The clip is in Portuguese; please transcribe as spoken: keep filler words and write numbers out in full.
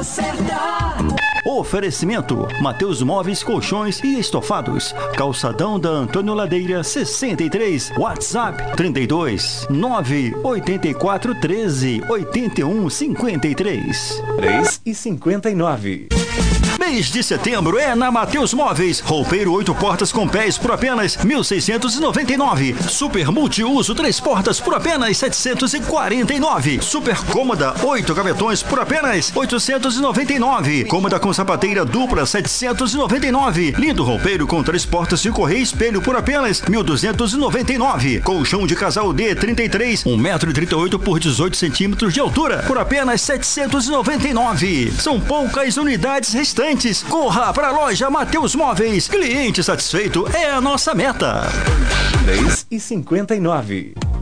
certa. Oferecimento: Mateus Móveis, Colchões e Estofados. Calçadão da Antônio Ladeira, sessenta e três. WhatsApp trinta e dois, nove oito quatro, treze, oitenta e um, cinquenta e três. três e cinquenta e nove. Mês de setembro é na Mateus Móveis. Roupeiro oito portas com pés por apenas mil seiscentos e noventa e nove. Super multiuso três portas por apenas setecentos e quarenta e nove. Super cômoda oito gavetões por apenas oitocentos e noventa e nove. Cômoda com sapateira dupla setecentos e noventa e nove. Lindo roupeiro com três portas de correia e espelho por apenas mil duzentos e noventa e nove. Colchão de casal D trinta e três, um metro e trinta e oito por dezoito centímetros de altura por apenas setecentos e noventa e nove. São poucas unidades restantes. Corra para a loja Mateus Móveis. Cliente satisfeito é a nossa meta. três e cinquenta e nove.